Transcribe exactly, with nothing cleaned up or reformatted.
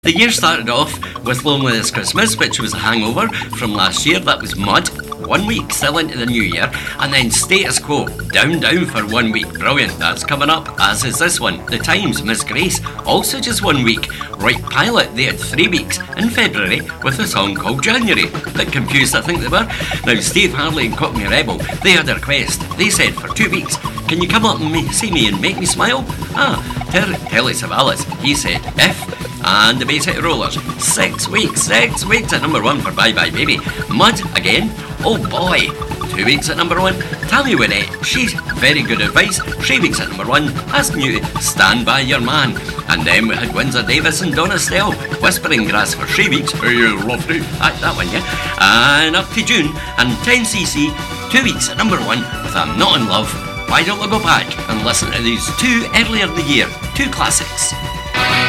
The year started off with Loneliness Christmas, which was a hangover from last year. That was Mud, one week still into the new year. And then Status Quo, Down Down for one week. Brilliant, that's coming up, as is this one. The Times, Miss Grace, also just one week. Right Pilot, they had three weeks in February with a song called January. Bit confused, I think they were. Now, Steve Harley and Cockney Rebel, they had a request. They said for two weeks, can you come up and me, see me and make me smile? Ah, Ter- Telly Savalas, he said, if... And the Bay City Rollers, six weeks, six weeks at number one for Bye Bye Baby. Mud, again, oh boy, two weeks at number one. Tammy Wynette, she's very good advice, three weeks at number one, asking you to stand by your man. And then we had Windsor Davis and Donna Stell, Whispering Grass for three weeks, hey, lovely, that, that one, yeah. And up to June, and ten C C, two weeks at number one with I'm Not in Love. Why don't we go back and listen to these two earlier in the year, two classics.